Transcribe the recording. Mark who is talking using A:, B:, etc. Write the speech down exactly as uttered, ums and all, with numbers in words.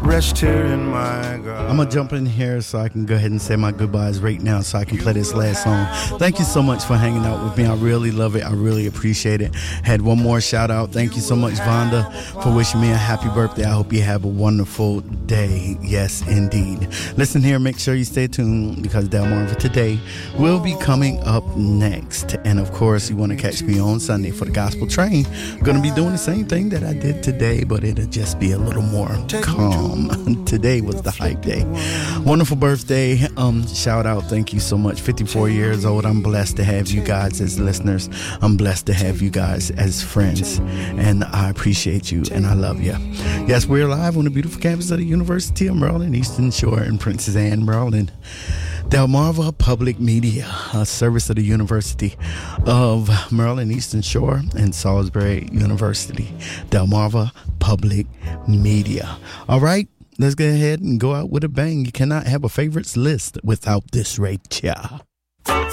A: rest here in my garden.
B: I'm gonna jump in here so I can go ahead and say my goodbyes right now so I can play this last song. Thank you so much for hanging out with me. I really love it. I really appreciate it. Had one more shout out. Thank you so much, Vonda, for wishing me a happy birthday. I hope you have a wonderful day. Yes, indeed. Listen here, make sure you stay tuned because Delmarva Today will be coming up next. And of course, you want to catch me on Sunday for the Gospel Train. I'm going to be doing the same thing that I did today, but it'll just be a little more calm. Today was the hype day. Wonderful birthday. Um, shout out. Thank you so much. fifty-four years old. I'm blessed to have you guys as listeners. I'm blessed to have you guys as friends. And I appreciate you and I love you. Yes, we're live on the beautiful campus of the University of Maryland, Eastern Shore in Princess Anne, Maryland. Delmarva Public Media, a service of the University of Maryland, Eastern Shore, and Salisbury University. Delmarva Public Media. All right, let's go ahead and go out with a bang. You cannot have a favorites list without this right here.